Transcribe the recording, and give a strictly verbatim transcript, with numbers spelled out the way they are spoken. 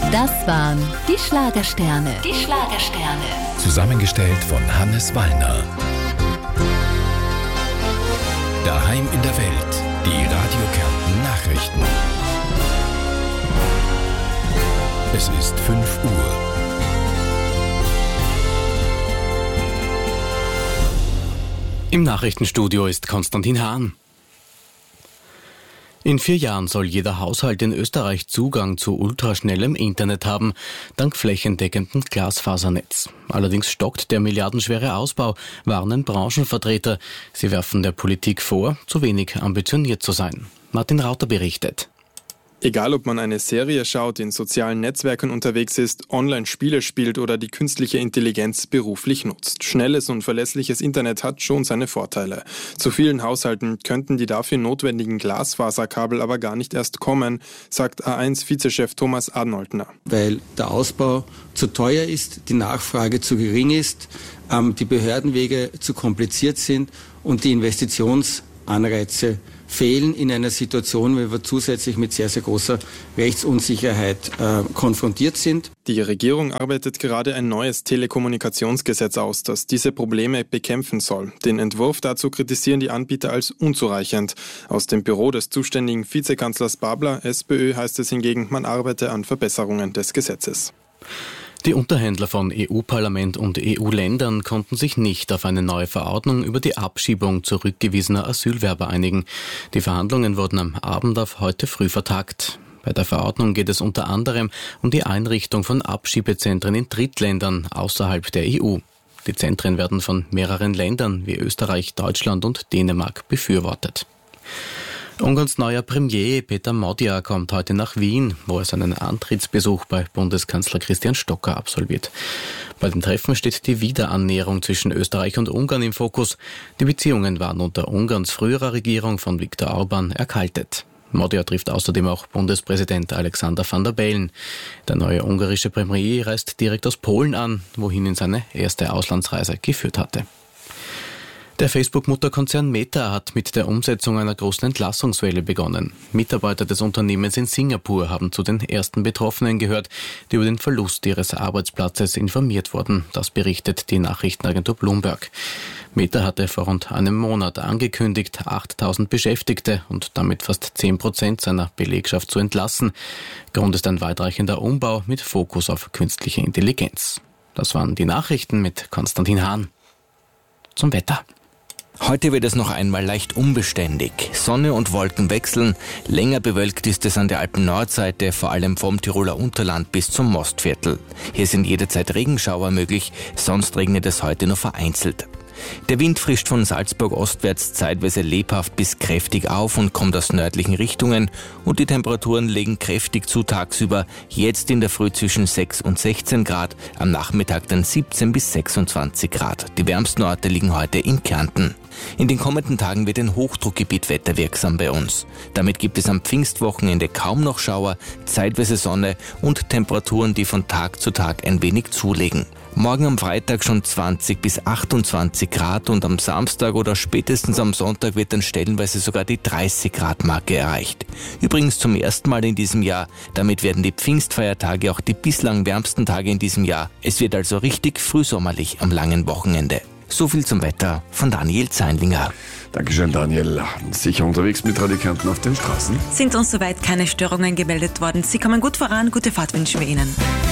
Das waren die Schlagersterne. Die Schlagersterne. Zusammengestellt von Hannes Wallner. Daheim in der Welt. Die Radio Kärnten Nachrichten. Es ist fünf Uhr. Im Nachrichtenstudio ist Konstantin Hahn. In vier Jahren soll jeder Haushalt in Österreich Zugang zu ultraschnellem Internet haben, dank flächendeckendem Glasfasernetz. Allerdings stockt der milliardenschwere Ausbau, warnen Branchenvertreter. Sie werfen der Politik vor, zu wenig ambitioniert zu sein. Martin Rauter berichtet. Egal, ob man eine Serie schaut, in sozialen Netzwerken unterwegs ist, Online-Spiele spielt oder die künstliche Intelligenz beruflich nutzt. Schnelles und verlässliches Internet hat schon seine Vorteile. Zu vielen Haushalten könnten die dafür notwendigen Glasfaserkabel aber gar nicht erst kommen, sagt A eins Vizechef Thomas Arnoldner. Weil der Ausbau zu teuer ist, die Nachfrage zu gering ist, ähm, die Behördenwege zu kompliziert sind und die Investitionsanreize fehlen in einer Situation, wo wir zusätzlich mit sehr, sehr großer Rechtsunsicherheit äh, konfrontiert sind. Die Regierung arbeitet gerade ein neues Telekommunikationsgesetz aus, das diese Probleme bekämpfen soll. Den Entwurf dazu kritisieren die Anbieter als unzureichend. Aus dem Büro des zuständigen Vizekanzlers Babler, SPÖ, heißt es hingegen, man arbeite an Verbesserungen des Gesetzes. Die Unterhändler von E U-Parlament und E U-Ländern konnten sich nicht auf eine neue Verordnung über die Abschiebung zurückgewiesener Asylwerber einigen. Die Verhandlungen wurden am Abend auf heute früh vertagt. Bei der Verordnung geht es unter anderem um die Einrichtung von Abschiebezentren in Drittländern außerhalb der E U. Die Zentren werden von mehreren Ländern wie Österreich, Deutschland und Dänemark befürwortet. Ungarns neuer Premier Peter Magyar kommt heute nach Wien, wo er seinen Antrittsbesuch bei Bundeskanzler Christian Stocker absolviert. Bei dem Treffen steht die Wiederannäherung zwischen Österreich und Ungarn im Fokus. Die Beziehungen waren unter Ungarns früherer Regierung von Viktor Orbán erkaltet. Magyar trifft außerdem auch Bundespräsident Alexander Van der Bellen. Der neue ungarische Premier reist direkt aus Polen an, wohin ihn seine erste Auslandsreise geführt hatte. Der Facebook-Mutterkonzern Meta hat mit der Umsetzung einer großen Entlassungswelle begonnen. Mitarbeiter des Unternehmens in Singapur haben zu den ersten Betroffenen gehört, die über den Verlust ihres Arbeitsplatzes informiert wurden. Das berichtet die Nachrichtenagentur Bloomberg. Meta hatte vor rund einem Monat angekündigt, achttausend Beschäftigte und damit fast zehn Prozent seiner Belegschaft zu entlassen. Grund ist ein weitreichender Umbau mit Fokus auf künstliche Intelligenz. Das waren die Nachrichten mit Konstantin Hahn. Zum Wetter. Heute wird es noch einmal leicht unbeständig. Sonne und Wolken wechseln. Länger bewölkt ist es an der Alpen-Nordseite, vor allem vom Tiroler Unterland bis zum Mostviertel. Hier sind jederzeit Regenschauer möglich, sonst regnet es heute nur vereinzelt. Der Wind frischt von Salzburg ostwärts zeitweise lebhaft bis kräftig auf und kommt aus nördlichen Richtungen und die Temperaturen legen kräftig zu tagsüber, jetzt in der Früh zwischen sechs und sechzehn Grad, am Nachmittag dann siebzehn bis sechsundzwanzig Grad. Die wärmsten Orte liegen heute in Kärnten. In den kommenden Tagen wird ein Hochdruckgebiet wetterwirksam bei uns. Damit gibt es am Pfingstwochenende kaum noch Schauer, zeitweise Sonne und Temperaturen, die von Tag zu Tag ein wenig zulegen. Morgen am Freitag schon zwanzig bis achtundzwanzig Grad und am Samstag oder spätestens am Sonntag wird dann stellenweise sogar die dreißig Grad Marke erreicht. Übrigens zum ersten Mal in diesem Jahr. Damit werden die Pfingstfeiertage auch die bislang wärmsten Tage in diesem Jahr. Es wird also richtig frühsommerlich am langen Wochenende. So viel zum Wetter von Daniel Zeinlinger. Dankeschön, Daniel. Sicher unterwegs mit Radio Kärnten auf den Straßen? Sind uns soweit keine Störungen gemeldet worden. Sie kommen gut voran. Gute Fahrt wünschen wir Ihnen.